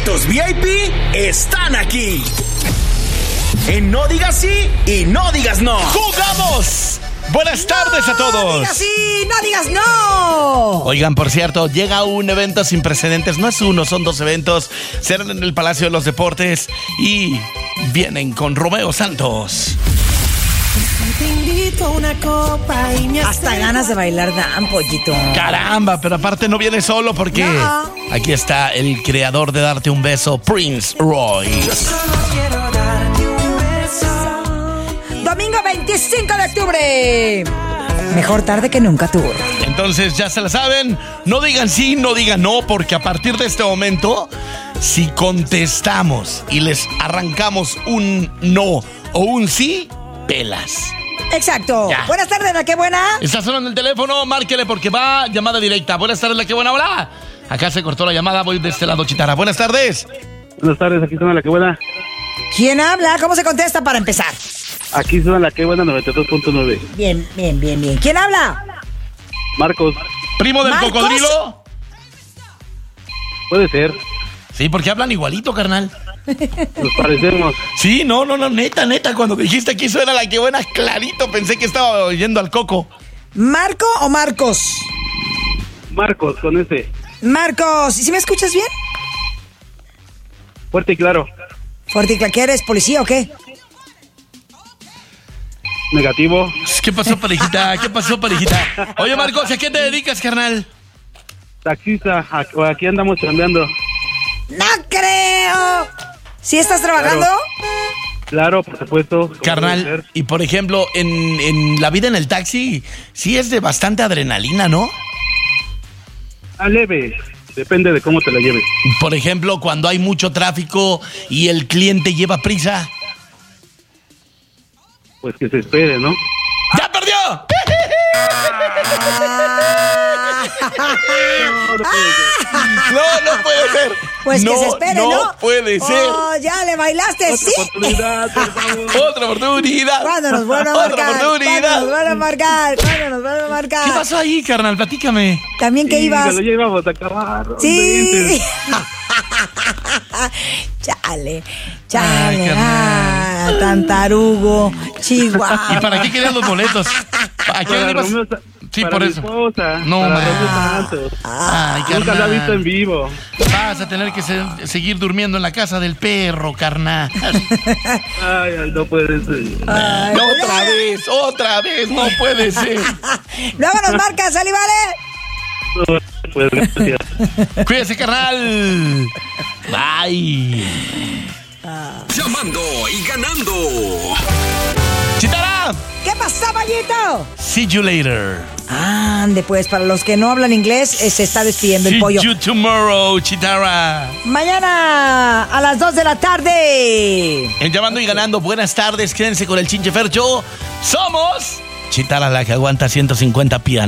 boletos VIP están aquí. En No Digas Sí y No Digas No. ¡Jugamos! Buenas tardes a todos. No digas sí, no digas no. Oigan, por cierto, llega un evento sin precedentes. No es uno, son dos eventos. Serán en el Palacio de los Deportes y vienen con Romeo Santos. Te invito a una copa y me Hasta ganas de bailar dan, pollito. Caramba, pero aparte no viene solo porque No. aquí está el creador de Darte un Beso, Prince Royce. Solo quiero darte un beso. Domingo 25 de octubre. Mejor tarde que nunca, tour. Entonces ya se la saben, no digan sí, no digan no, porque a partir de este momento, si contestamos y les arrancamos un no o un sí, pelas. Exacto. Ya. Buenas tardes, la que buena. Está sonando el teléfono, márquele porque va llamada directa. Buenas tardes, la que buena, hola. Acá se cortó la llamada, voy de este lado, Chitara. Buenas tardes. Buenas tardes, aquí suena la que buena. ¿Quién habla? ¿Cómo se contesta para empezar? Aquí suena la que buena 92.9. Bien. ¿Quién habla? Marcos, ¿Primo del ¿Marcos? cocodrilo? puede ser, Sí, porque hablan igualito, carnal. nos parecemos. Sí, no, neta, cuando dijiste aquí suena la que buena, clarito, pensé que estaba oyendo al Coco. ¿Marco o Marcos? Marcos, con ese, Marcos, ¿y si me escuchas bien? fuerte y claro, Fuerte y claro, ¿qué eres? ¿Policía o qué? negativo, ¿Qué pasó, parejita? Oye, Marcos, ¿a qué te dedicas, carnal? taxista, aquí andamos chambeando. ¡No creo! ¿Sí estás trabajando? Claro, por supuesto. como debe Carnal, ser. y por ejemplo, en la vida en el taxi, sí es de bastante adrenalina, ¿no? Leve, depende de cómo te la lleves. Por ejemplo, cuando hay mucho tráfico y el cliente lleva prisa. Pues que se espere, ¿no? ¡Ya perdió! No puede ser. Pues que se espere, ¿no? No puede ser. Oh, ya le bailaste, Otra sí. oportunidad, por favor. Otra oportunidad. ¿Cuándo nos vuelve a Otra marcar? oportunidad. ¿Cuándo nos vuelve a marcar? ¿Qué pasó ahí, carnal? Platícame. También que Sí, ibas. se lo llevamos a acabar. Sí. Chale. Ay, carnal. Tantarugo, ¿Y Chihuahua. para qué querían los boletos? ¿A qué Para ibas? Romeo Sí, para por mi eso. esposa, No, para man. Romeo Santos. Ay, Nunca la he visto en carnal. vivo. Vas a tener que seguir durmiendo en la casa del perro, carnal. Ay, no puede ser. Ay, Otra vez, no puede ser. Luego nos marcas, ¿sale, vale? No puede ser. Cuídese, carnal. Bye. Llamando y ganando. Chitara, ¿Qué pasó, pollito? see you later. Ande, pues, para los que no hablan inglés, se está despidiendo el See pollo. you tomorrow, Chitara. Mañana a las 2 de la tarde. En Llamando y Ganando, buenas tardes. Quédense con el Chinche Fercho. Somos Chitara, la que aguanta 150 pianos.